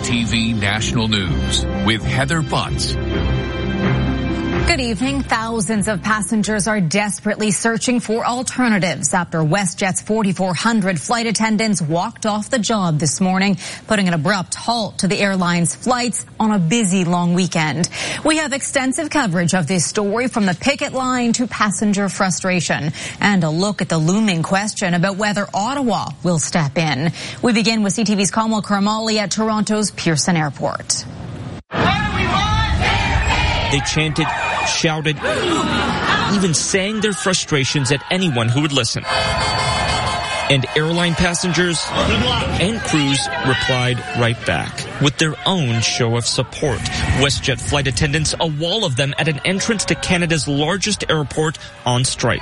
CTV National News with Heather Butts. Good evening. Thousands of passengers are desperately searching for alternatives after WestJet's 4,400 flight attendants walked off the job this morning, putting an abrupt halt to the airline's flights on a busy long weekend. We have extensive coverage of this story, from the picket line to passenger frustration, and a look at the looming question about whether Ottawa will step in. We begin with CTV's Kamal Karamali at Toronto's Pearson Airport. They chanted, shouted, even sang their frustrations at anyone who would listen. And airline passengers and crews replied right back with their own show of support. WestJet flight attendants, a wall of them at an entrance to Canada's largest airport, on strike.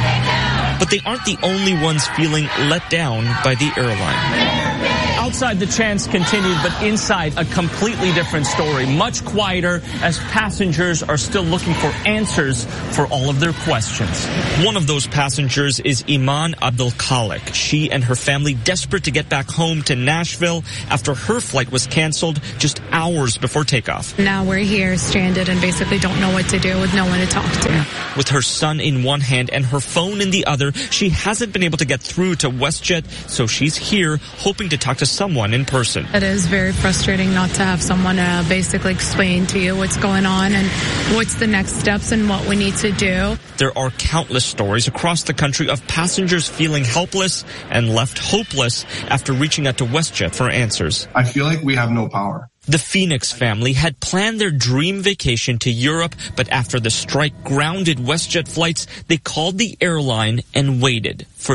But they aren't the only ones feeling let down by the airline. Outside, the chants continued, but inside, a completely different story. Much quieter, as passengers are still looking for answers for all of their questions. One of those passengers is Iman Abdul-Khalik. She and her family desperate to get back home to Nashville after her flight was canceled just hours before takeoff. Now we're here stranded and basically don't know what to do with no one to talk to. With her son in one hand and her phone in the other, she hasn't been able to get through to WestJet, so she's here hoping to talk to someone in person. It is very frustrating not to have someone basically explain to you what's going on and what's the next steps and what we need to do. There are countless stories across the country of passengers feeling helpless and left hopeless after reaching out to WestJet for answers. I feel like we have no power. The Phoenix family had planned their dream vacation to Europe, but after the strike grounded WestJet flights, they called the airline and waited for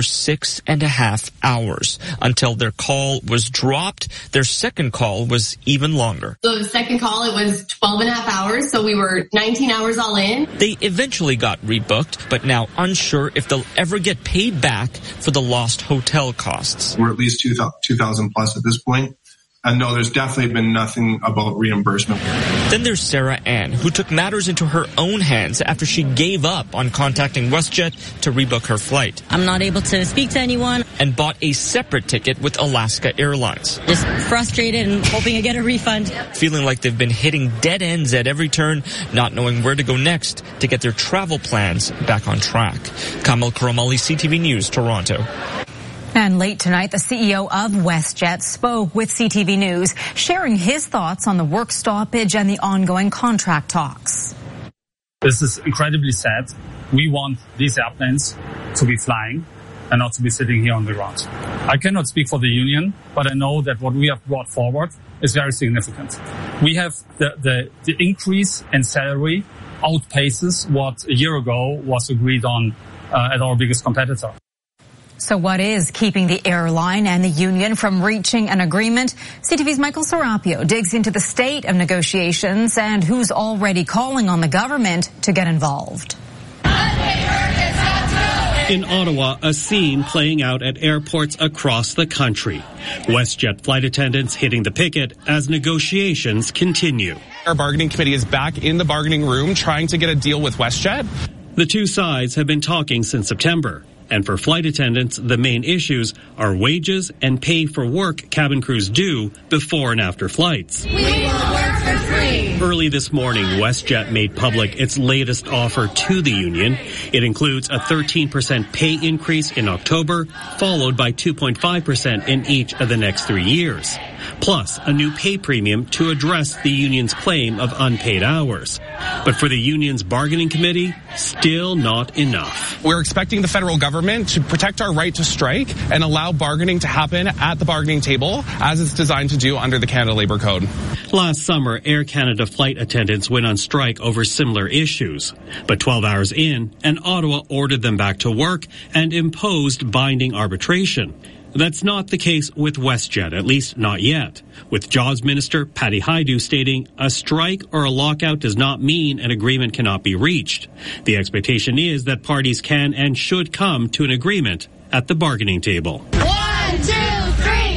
6.5 hours until their call was dropped. Their second call was even longer. So the second call, it was 12.5 hours, so we were 19 hours all in. They eventually got rebooked, but now unsure if they'll ever get paid back for the lost hotel costs. We're at least 2,000 plus at this point. And no, there's definitely been nothing about reimbursement. Then there's Sarah Ann, who took matters into her own hands after she gave up on contacting WestJet to rebook her flight. I'm not able to speak to anyone. And bought a separate ticket with Alaska Airlines. Just frustrated and hoping to get a refund. Feeling like they've been hitting dead ends at every turn, not knowing where to go next to get their travel plans back on track. Kamal Karamali, CTV News, Toronto. And late tonight, the CEO of WestJet spoke with CTV News, sharing his thoughts on the work stoppage and the ongoing contract talks. This is incredibly sad. We want these airplanes to be flying and not to be sitting here on the ground. I cannot speak for the union, but I know that what we have brought forward is very significant. We have the increase in salary outpaces what a year ago was agreed on at our biggest competitor. So what is keeping the airline and the union from reaching an agreement? CTV's Michael Serapio digs into the state of negotiations and who's already calling on the government to get involved. In Ottawa, a scene playing out at airports across the country. WestJet flight attendants hitting the picket as negotiations continue. Our bargaining committee is back in the bargaining room trying to get a deal with WestJet. The two sides have been talking since September. And for flight attendants, the main issues are wages and pay for work cabin crews do before and after flights. We will work for free. Early this morning, WestJet made public its latest offer to the union. It includes a 13% pay increase in October, followed by 2.5% in each of the next 3 years. Plus, a new pay premium to address the union's claim of unpaid hours. But for the union's bargaining committee, still not enough. We're expecting the federal government to protect our right to strike and allow bargaining to happen at the bargaining table as it's designed to do under the Canada Labour Code. Last summer, Air Canada flight attendants went on strike over similar issues. But 12 hours in, and Ottawa ordered them back to work and imposed binding arbitration. That's not the case with WestJet, at least not yet, with Jobs Minister Patty Hajdu stating a strike or a lockout does not mean an agreement cannot be reached. The expectation is that parties can and should come to an agreement at the bargaining table. 1, 2, 3.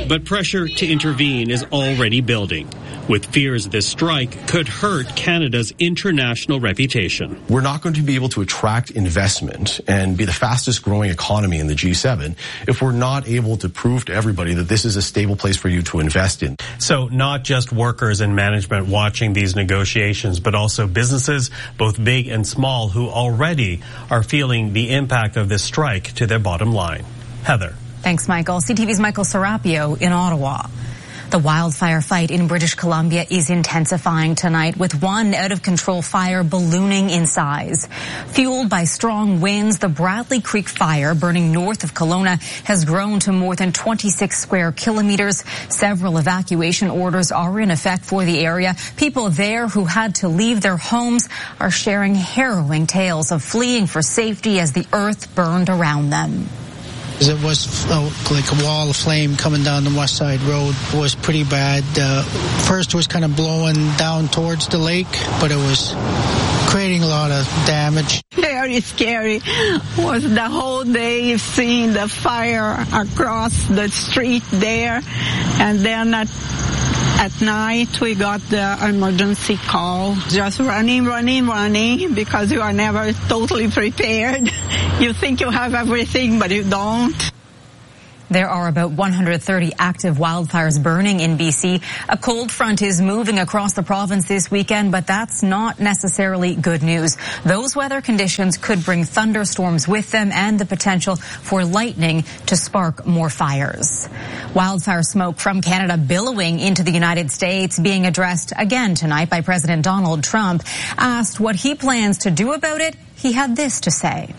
But pressure to intervene is already building, with fears this strike could hurt Canada's international reputation. We're not going to be able to attract investment and be the fastest growing economy in the G7 if we're not able to prove to everybody that this is a stable place for you to invest in. So not just workers and management watching these negotiations, but also businesses, both big and small, who already are feeling the impact of this strike to their bottom line. Heather. Thanks, Michael. CTV's Michael Serapio in Ottawa. The wildfire fight in British Columbia is intensifying tonight, with one out-of-control fire ballooning in size. Fueled by strong winds, the Bradley Creek fire burning north of Kelowna has grown to more than 26 square kilometers. Several evacuation orders are in effect for the area. People there who had to leave their homes are sharing harrowing tales of fleeing for safety as the earth burned around them. It was like a wall of flame coming down the West Side Road. It was pretty bad. First it was kind of blowing down towards the lake, but it was creating a lot of damage. Very scary was the whole day seeing the fire across the street there, and then at night, we got the emergency call. Just running, because you are never totally prepared. You think you have everything, but you don't. There are about 130 active wildfires burning in BC. A cold front is moving across the province this weekend, but that's not necessarily good news. Those weather conditions could bring thunderstorms with them and the potential for lightning to spark more fires. Wildfire smoke from Canada billowing into the United States, being addressed again tonight by President Donald Trump. Asked what he plans to do about it, he had this to say.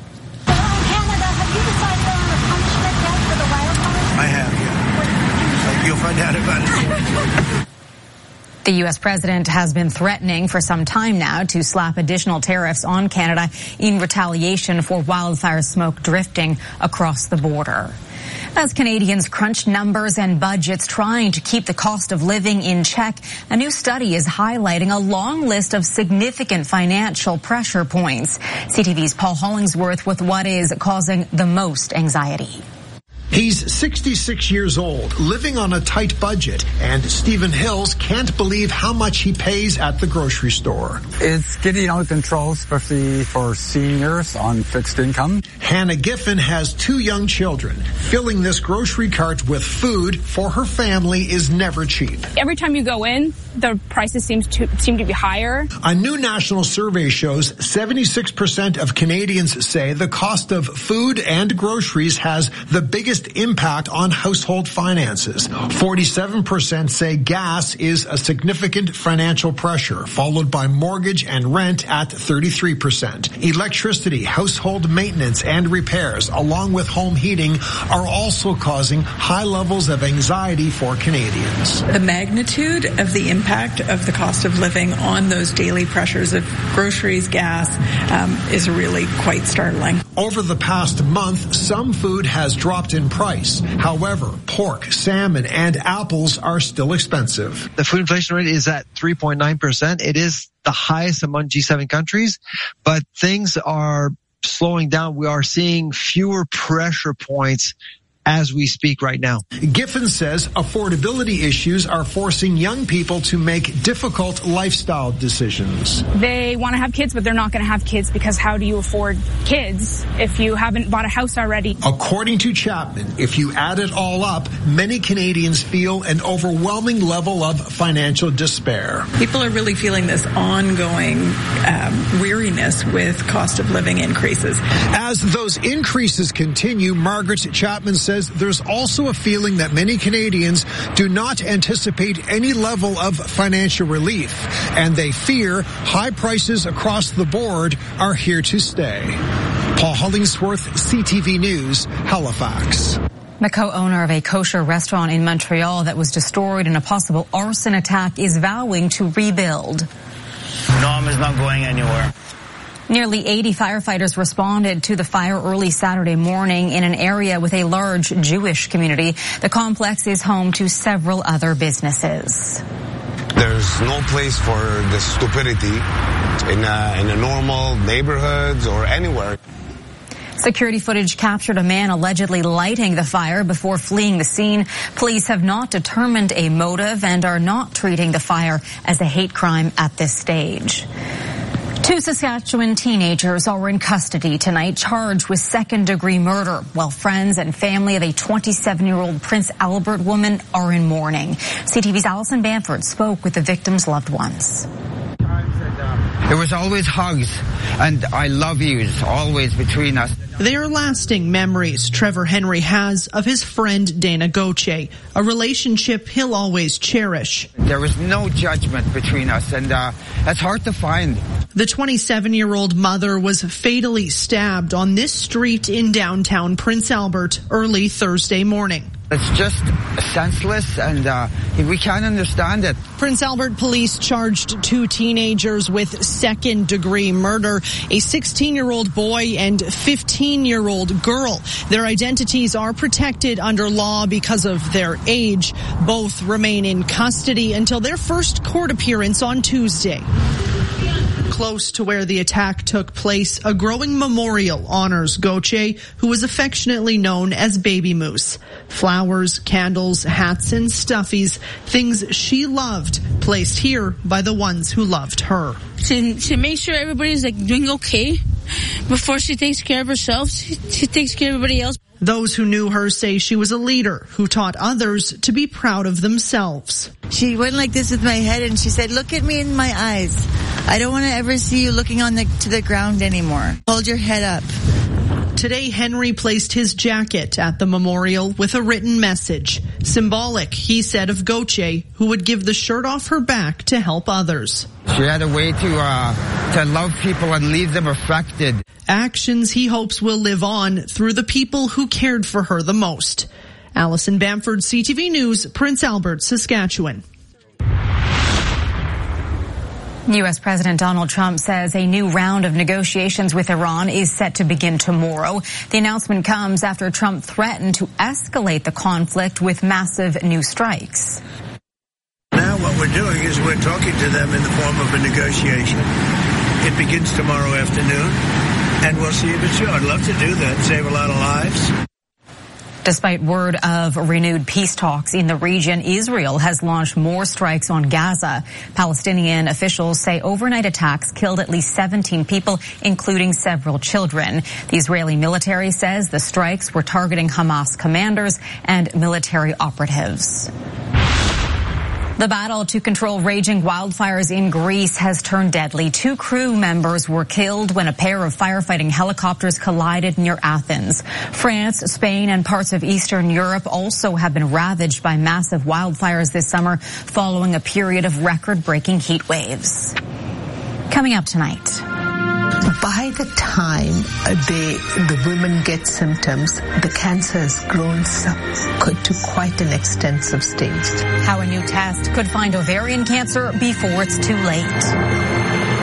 I have, yeah. You'll find out about it. The U.S. president has been threatening for some time now to slap additional tariffs on Canada in retaliation for wildfire smoke drifting across the border. As Canadians crunch numbers and budgets trying to keep the cost of living in check, a new study is highlighting a long list of significant financial pressure points. CTV's Paul Hollingsworth with what is causing the most anxiety. He's 66 years old, living on a tight budget, and Stephen Hills can't believe how much he pays at the grocery store. It's getting out of control, especially for seniors on fixed income. Hannah Giffen has 2 young children. Filling this grocery cart with food for her family is never cheap. Every time you go in, the prices seem to be higher. A new national survey shows 76% of Canadians say the cost of food and groceries has the biggest impact on household finances. 47% say gas is a significant financial pressure, followed by mortgage and rent at 33%. Electricity, household maintenance, and repairs, along with home heating, are also causing high levels of anxiety for Canadians. The magnitude of the impact of the cost of living on those daily pressures of groceries, gas, is really quite startling. Over the past month, some food has dropped in price. However, pork, salmon, and apples are still expensive. The food inflation rate is at 3.9%. It is the highest among G7 countries, but things are slowing down. We are seeing fewer pressure points as we speak right now. Giffen says affordability issues are forcing young people to make difficult lifestyle decisions. They want to have kids, but they're not going to have kids because how do you afford kids if you haven't bought a house already? According to Chapman, if you add it all up, many Canadians feel an overwhelming level of financial despair. People are really feeling this ongoing weariness with cost of living increases. As those increases continue, Margaret Chapman says there's also a feeling that many Canadians do not anticipate any level of financial relief, and they fear high prices across the board are here to stay. Paul Hollingsworth, CTV News, Halifax. The co-owner of a kosher restaurant in Montreal that was destroyed in a possible arson attack is vowing to rebuild. Nom is not going anywhere. Nearly 80 firefighters responded to the fire early Saturday morning in an area with a large Jewish community. The complex is home to several other businesses. There's no place for this stupidity in a normal neighborhoods or anywhere. Security footage captured a man allegedly lighting the fire before fleeing the scene. Police have not determined a motive and are not treating the fire as a hate crime at this stage. 2 Saskatchewan teenagers are in custody tonight, charged with second-degree murder, while friends and family of a 27-year-old Prince Albert woman are in mourning. CTV's Alison Bamford spoke with the victims' loved ones. There was always hugs and I love yous always between us. They are lasting memories Trevor Henry has of his friend Dana Gauthier, a relationship he'll always cherish. There was no judgment between us, and that's hard to find. The 27-year-old mother was fatally stabbed on this street in downtown Prince Albert early Thursday morning. It's just senseless, and we can't understand it. Prince Albert police charged 2 teenagers with second-degree murder, a 16-year-old boy and 15-year-old girl. Their identities are protected under law because of their age. Both remain in custody until their first court appearance on Tuesday. Close to where the attack took place, a growing memorial honors Gauthier, who was affectionately known as Baby Moose. Flowers, candles, hats, and stuffies, things she loved, placed here by the ones who loved her. She makes sure everybody's doing okay before she takes care of herself. She takes care of everybody else. Those who knew her say she was a leader who taught others to be proud of themselves. She went like this with my head and she said, "Look at me in my eyes. I don't want to ever see you looking to the ground anymore. Hold your head up." Today, Henry placed his jacket at the memorial with a written message. Symbolic, he said, of Gauthier, who would give the shirt off her back to help others. She had a way to love people and leave them affected. Actions he hopes will live on through the people who cared for her the most. Alison Bamford, CTV News, Prince Albert, Saskatchewan. U.S. President Donald Trump says a new round of negotiations with Iran is set to begin tomorrow. The announcement comes after Trump threatened to escalate the conflict with massive new strikes. Now what we're doing is we're talking to them in the form of a negotiation. It begins tomorrow afternoon, and we'll see if it's true. I'd love to do that, save a lot of lives. Despite word of renewed peace talks in the region, Israel has launched more strikes on Gaza. Palestinian officials say overnight attacks killed at least 17 people, including several children. The Israeli military says the strikes were targeting Hamas commanders and military operatives. The battle to control raging wildfires in Greece has turned deadly. 2 crew members were killed when a pair of firefighting helicopters collided near Athens. France, Spain, and parts of Eastern Europe also have been ravaged by massive wildfires this summer following a period of record-breaking heat waves. Coming up tonight. By the time the women get symptoms, the cancer has grown to quite an extensive stage. How a new test could find ovarian cancer before it's too late.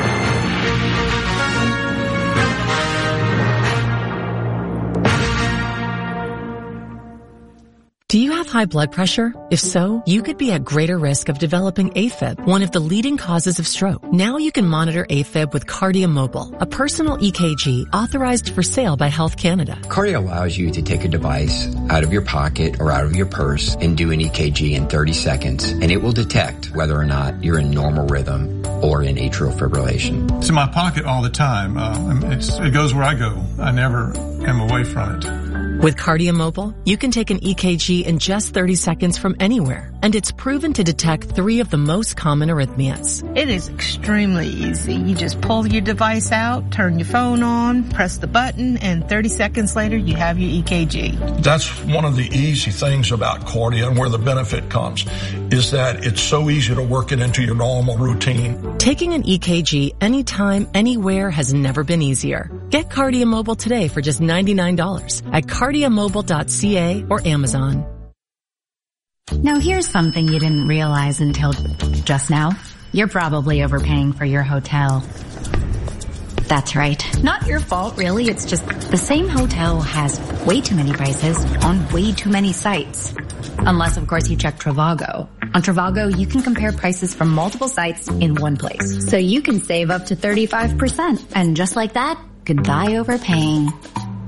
Do you have high blood pressure? If so, you could be at greater risk of developing AFib, one of the leading causes of stroke. Now you can monitor AFib with Kardia Mobile, a personal EKG authorized for sale by Health Canada. Kardia allows you to take a device out of your pocket or out of your purse and do an EKG in 30 seconds, and it will detect whether or not you're in normal rhythm or in atrial fibrillation. It's in my pocket all the time. It goes where I go. I never am away from it. With Kardia Mobile, you can take an EKG in just 30 seconds from anywhere, and it's proven to detect 3 of the most common arrhythmias. It is extremely easy. You just pull your device out, turn your phone on, press the button, and 30 seconds later you have your EKG. That's one of the easy things about Kardia and where the benefit comes, is that it's so easy to work it into your normal routine. Taking an EKG anytime, anywhere has never been easier. Get Kardia Mobile today for just $99 at kardiamobile.ca or Amazon. Now here's something you didn't realize until just now. You're probably overpaying for your hotel. That's right. Not your fault, really. It's just the same hotel has way too many prices on way too many sites. Unless, of course, you check Trivago. On Trivago, you can compare prices from multiple sites in one place. So you can save up to 35%. And just like that, goodbye overpaying.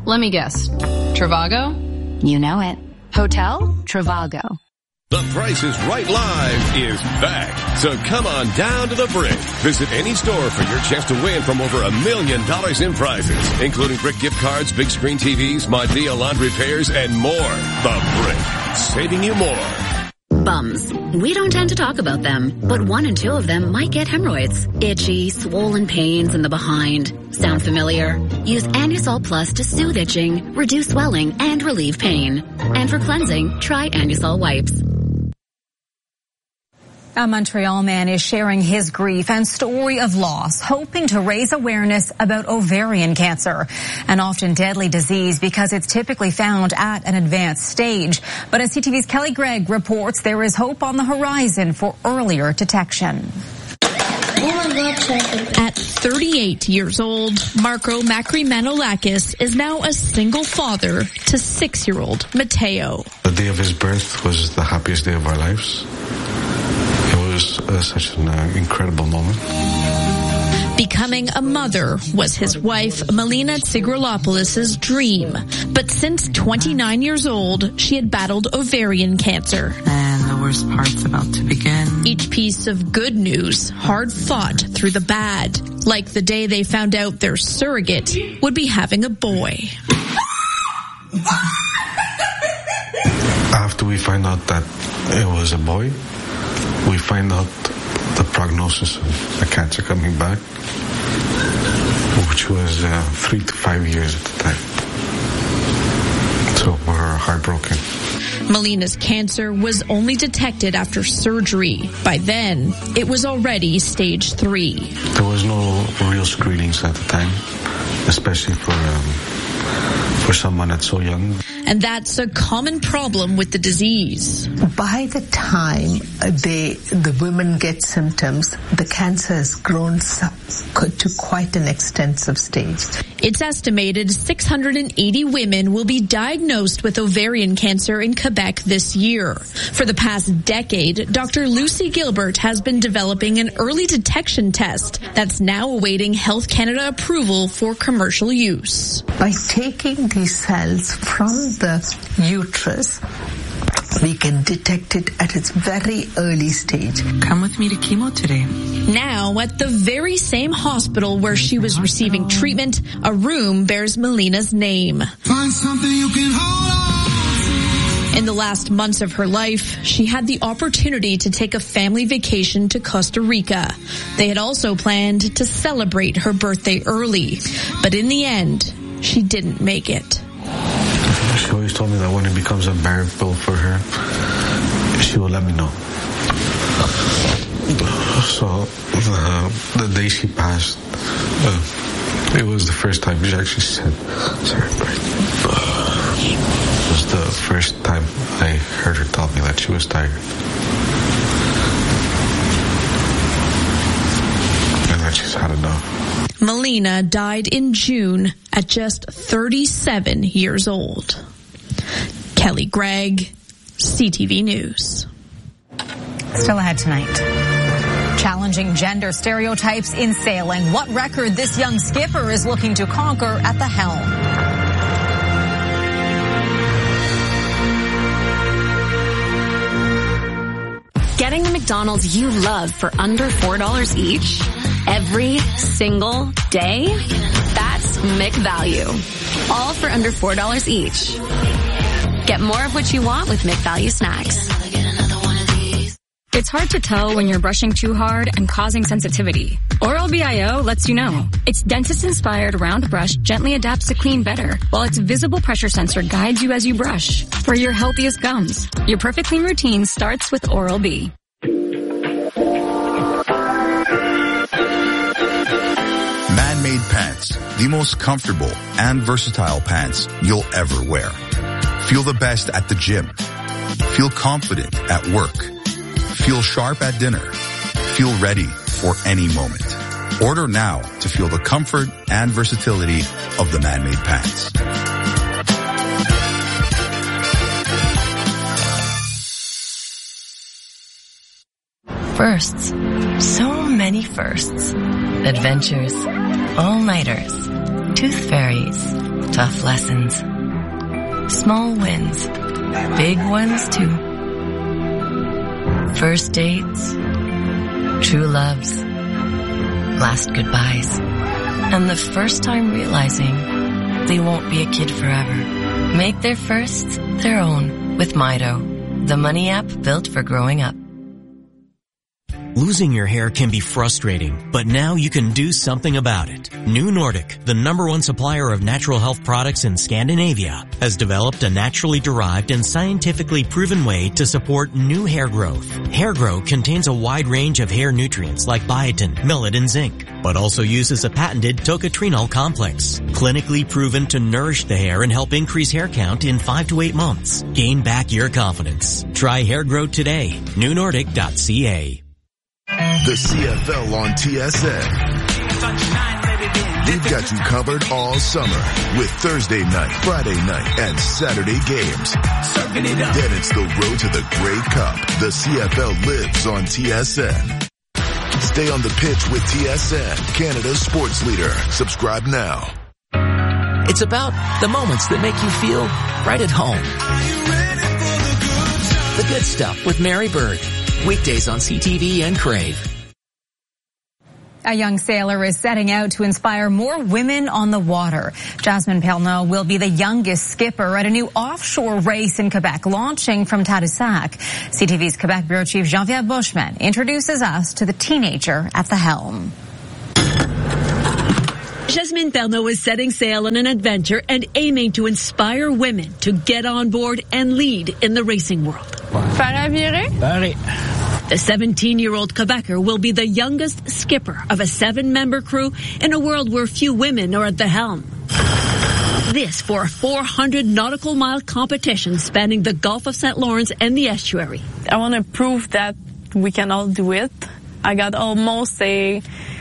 Let me guess. Trivago? You know it. Hotel Trivago. The Price is Right Live is back. So come on down to the Brick. Visit any store for your chance to win from over $1 million in prizes, including Brick gift cards, big screen TVs, Modea laundry pairs, and more. The Brick, saving you more. Bums. We don't tend to talk about them, but 1 in 2 of them might get hemorrhoids. Itchy, swollen pains in the behind. Sound familiar? Use Anusol Plus to soothe itching, reduce swelling, and relieve pain. And for cleansing, try Anusol Wipes. A Montreal man is sharing his grief and story of loss, hoping to raise awareness about ovarian cancer, an often deadly disease because it's typically found at an advanced stage. But as CTV's Kelly Gregg reports, there is hope on the horizon for earlier detection. At 38 years old, Marco Makrimanolakis is now a single father to 6-year-old Mateo. The day of his birth was the happiest day of our lives. It was such an incredible moment. Becoming a mother was his wife, Melina Tsigrolopoulos' dream. But since 29 years old, she had battled ovarian cancer. And the worst part's about to begin. Each piece of good news hard fought through the bad, like the day they found out their surrogate would be having a boy. After we find out that it was a boy, we find out the prognosis of the cancer coming back, which was 3 to 5 years at the time. So we're heartbroken. Melina's cancer was only detected after surgery. By then, it was already stage 3. There was no real screenings at the time, especially for someone that's so young. And that's a common problem with the disease. By the time the women get symptoms, the cancer has grown to quite an extensive stage. It's estimated 680 women will be diagnosed with ovarian cancer in Quebec this year. For the past decade, Dr. Lucy Gilbert has been developing an early detection test that's now awaiting Health Canada approval for commercial use. By taking these cells from the uterus, we can detect it at its very early stage. Come with me to chemo today. Now, at the very same hospital where she was receiving treatment, a room bears Melina's name. Find something you can hold on. In the last months of her life, she had the opportunity to take a family vacation to Costa Rica. They had also planned to celebrate her birthday early, but in the end, she didn't make it. She always told me that when it becomes unbearable for her, she will let me know. So the day she passed, it was the first time she actually said, it was the first time I heard her tell me that she was tired. And that she's had enough. Melina died in June at just 37 years old. Kelly Gregg, CTV News. Still ahead tonight. Challenging gender stereotypes in sailing. What record this young skipper is looking to conquer at the helm. Getting the McDonald's you love for under $4 each every single day? That's McValue. All for under $4 each. Get more of what you want with McValue snacks. It's hard to tell when you're brushing too hard and causing sensitivity. Oral-B.iO lets you know. Its dentist-inspired round brush gently adapts to clean better, while its visible pressure sensor guides you as you brush. For your healthiest gums, your perfect clean routine starts with Oral-B. Man-made pants, the most comfortable and versatile pants you'll ever wear. Feel the best at the gym. Feel confident at work. Feel sharp at dinner. Feel ready for any moment. Order now to feel the comfort and versatility of the man-made pants. Firsts. So many firsts. Adventures. All-nighters. Tooth fairies, tough lessons. Small wins, big ones too. First dates, true loves, last goodbyes, and the first time realizing they won't be a kid forever. Make their first their own with Mido, the money app built for growing up. Losing your hair can be frustrating, but now you can do something about it. New Nordic, the #1 supplier of natural health products in Scandinavia, has developed a naturally derived and scientifically proven way to support new hair growth. Hair Grow contains a wide range of hair nutrients like biotin, millet, and zinc, but also uses a patented tocotrienol complex, clinically proven to nourish the hair and help increase hair count in 5 to 8 months. Gain back your confidence. Try Hair Grow today. newnordic.ca. The CFL on TSN. We've got you covered all summer with Thursday night, Friday night, and Saturday games. Then it's the road to the Grey Cup. The CFL lives on TSN. Stay on the pitch with TSN, Canada's sports leader. Subscribe now. It's about the moments that make you feel right at home. The Good Stuff with Mary Berg. Weekdays on CTV and Crave. A young sailor is setting out to inspire more women on the water. Jasmine Perneau will be the youngest skipper at a new offshore race in Quebec, launching from Tadoussac. CTV's Quebec Bureau Chief Jean-Pierre Bushman introduces us to the teenager at the helm. Jasmine Perneau is setting sail on an adventure and aiming to inspire women to get on board and lead in the racing world. The 17-year-old Quebecer will be the youngest skipper of a 7-member crew in a world where few women are at the helm. This for a 400 nautical mile competition spanning the Gulf of St. Lawrence and the estuary. I want to prove that we can all do it. I got almost a